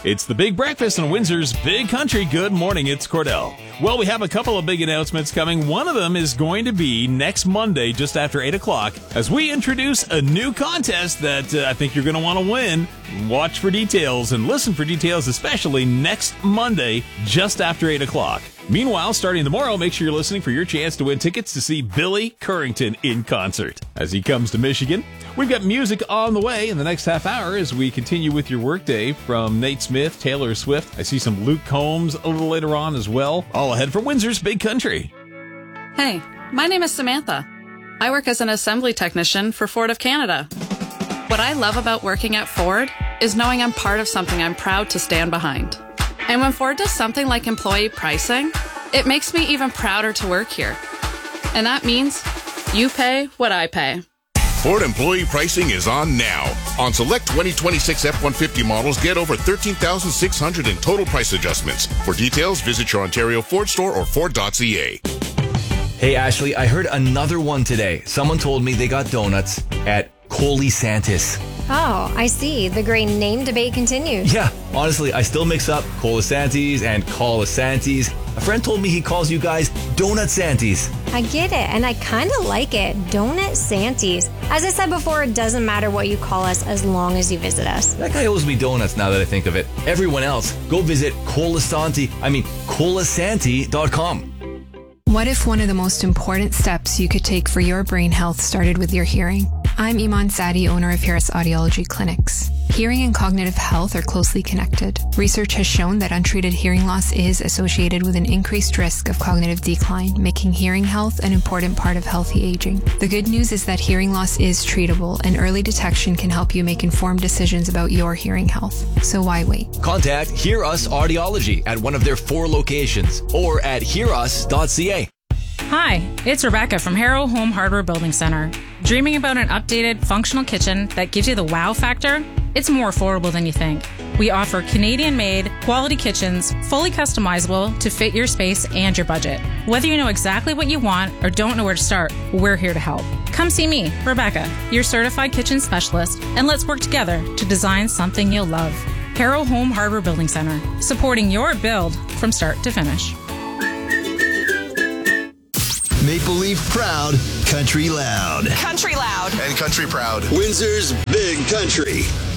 It's the Big Breakfast in Windsor's Big Country. Good morning, it's Cordell. Well, we have a couple of big announcements coming. One of them is going to be next Monday, just after 8 o'clock, as we introduce a new contest that I think you're going to want to win. Watch for details and listen for details, especially next Monday, just after 8 o'clock. Meanwhile, starting tomorrow, make sure you're listening for your chance to win tickets to see Billy Currington in concert as he comes to Michigan. We've got music on the way in the next half hour as we continue with your workday from Nate Smith, Taylor Swift. I see some Luke Combs a little later on as well. All ahead from Windsor's Big Country. Hey, my name is Samantha. I work as an assembly technician for Ford of Canada. What I love about working at Ford is knowing I'm part of something I'm proud to stand behind. And when Ford does something like employee pricing, it makes me even prouder to work here. And that means you pay what I pay. Ford employee pricing is on now. On select 2026 F-150 models, get over $13,600 in total price adjustments. For details, visit your Ontario Ford store or Ford.ca. Hey, Ashley, I heard another one today. Someone told me they got donuts at Colisantis. Oh, I see. The great name debate continues. Yeah, honestly, I still mix up Colisantis and Colisantis. A friend told me he calls you guys Donut Santies. I get it, and I kind of like it. Donut Santies. As I said before, it doesn't matter what you call us as long as you visit us. That guy owes me donuts now that I think of it. Everyone else, go visit Colisanti.com. What if one of the most important steps you could take for your brain health started with your hearing? I'm Iman Sadi, owner of Harris Audiology Clinics. Hearing and cognitive health are closely connected. Research has shown that untreated hearing loss is associated with an increased risk of cognitive decline, making hearing health an important part of healthy aging. The good news is that hearing loss is treatable, and early detection can help you make informed decisions about your hearing health. So why wait? Contact Hear Us Audiology at one of their 4 locations or at hearus.ca. Hi, it's Rebecca from Harrow Home Hardware Building Center. Dreaming about an updated, functional kitchen that gives you the wow factor? It's more affordable than you think. We offer Canadian-made, quality kitchens, fully customizable to fit your space and your budget. Whether you know exactly what you want or don't know where to start, we're here to help. Come see me, Rebecca, your certified kitchen specialist, and let's work together to design something you'll love. Harrow Home Hardware Building Center, supporting your build from start to finish. Maple Leaf proud, country loud. Country loud. And country proud. Windsor's Big Country.